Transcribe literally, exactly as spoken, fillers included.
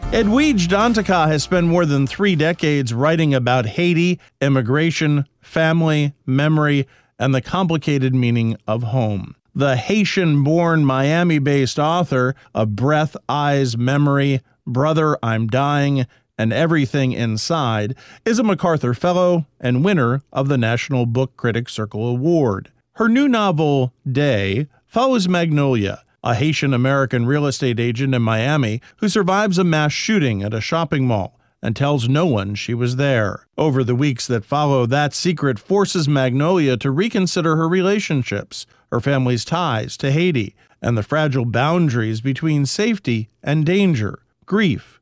Edwige Danticat has spent more than three decades writing about Haiti, immigration, family, memory, and the complicated meaning of home. The Haitian-born, Miami-based author of Breath, Eyes, Memory, Brother, I'm Dying, and Everything Inside is a MacArthur Fellow and winner of the National Book Critics Circle Award. Her new novel, Day, follows Magnolia, a Haitian-American real estate agent in Miami who survives a mass shooting at a shopping mall and tells no one she was there. Over the weeks that follow, that secret forces Magnolia to reconsider her relationships, her family's ties to Haiti, and the fragile boundaries between safety and danger, grief